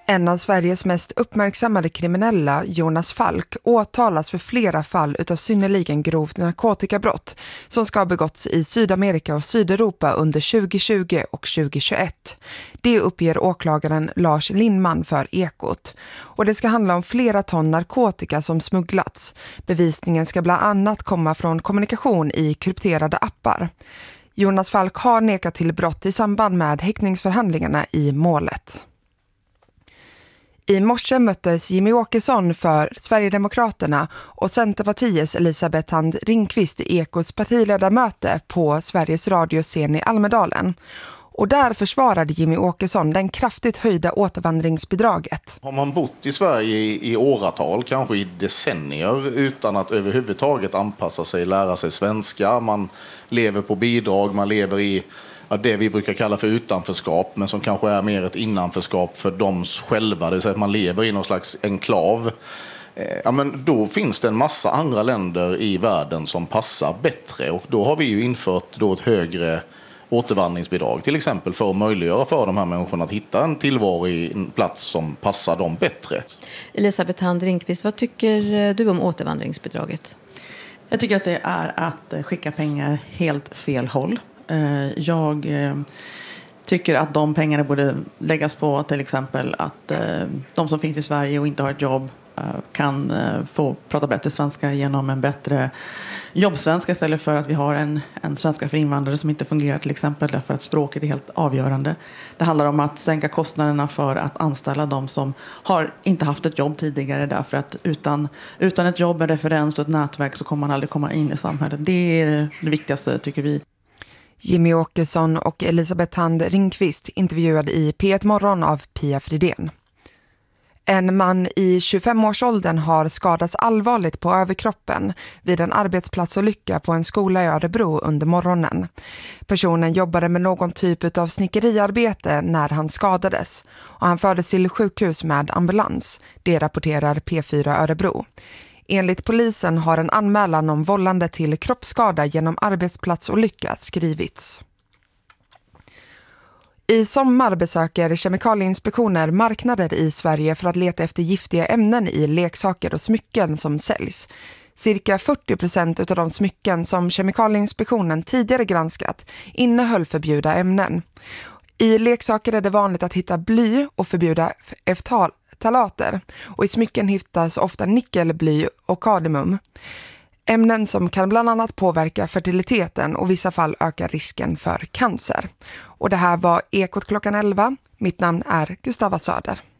En av Sveriges mest uppmärksammade kriminella, Jonas Falk, åtalas för flera fall utav synnerligen grovt narkotikabrott som ska ha begåtts i Sydamerika och Sydeuropa under 2020 och 2021. Det uppger åklagaren Lars Lindman för Ekot. Och det ska handla om flera ton narkotika som smugglats. Bevisningen ska bland annat komma från kommunikation i krypterade appar. Jonas Falk har nekat till brott i samband med häktningsförhandlingarna i målet. I morse möttes Jimmy Åkesson för Sverigedemokraterna och Centerpartiets Elisabeth Thand Ringqvist i Ekots partiledarmöte på Sveriges radioscen i Almedalen. Och där försvarade Jimmy Åkesson den kraftigt höjda återvandringsbidraget. Har man bott i Sverige i åratal, kanske i decennier, utan att överhuvudtaget anpassa sig, lära sig svenska, man lever på bidrag, man lever i det vi brukar kalla för utanförskap, men som kanske är mer ett innanförskap för dem själva, det vill säga att man lever i någon slags enklav. Ja, men då finns det en massa andra länder i världen som passar bättre, och då har vi ju infört ett högre återvandringsbidrag till exempel för att möjliggöra för de här människorna att hitta en tillvaro i en plats som passar dem bättre. Elisabeth Thand Ringqvist, vad tycker du om återvandringsbidraget? Jag tycker att det är att skicka pengar helt fel håll. Jag tycker att de pengarna borde läggas på till exempel att de som finns i Sverige och inte har ett jobb kan få prata bättre svenska genom en bättre jobbsvenska istället för att vi har en svenska för invandrare som inte fungerar till exempel därför att språket är helt avgörande. Det handlar om att sänka kostnaderna för att anställa de som har inte haft ett jobb tidigare, därför att utan ett jobb, en referens och ett nätverk så kommer man aldrig komma in i samhället. Det är det viktigaste tycker vi. Jimmy Åkesson och Elisabeth Thand Ringqvist intervjuade i P1 Morgon av Pia Fridén. En man i 25-årsåldern har skadats allvarligt på överkroppen vid en arbetsplatsolycka på en skola i Örebro under morgonen. Personen jobbade med någon typ av snickeriarbete när han skadades och han fördes till sjukhus med ambulans. Det rapporterar P4 Örebro. Enligt polisen har en anmälan om vållande till kroppsskada genom arbetsplatsolycka skrivits. I sommar besöker kemikalieinspektioner marknader i Sverige för att leta efter giftiga ämnen i leksaker och smycken som säljs. Cirka 40% av de smycken som Kemikalieinspektionen tidigare granskat innehöll förbjudna ämnen. I leksaker är det vanligt att hitta bly och förbjuda ftalater, och i smycken hittas ofta nickel, bly och kadmium. Ämnen som kan bland annat påverka fertiliteten och i vissa fall öka risken för cancer. Och det här var Ekot klockan 11. Mitt namn är Gustava Söder.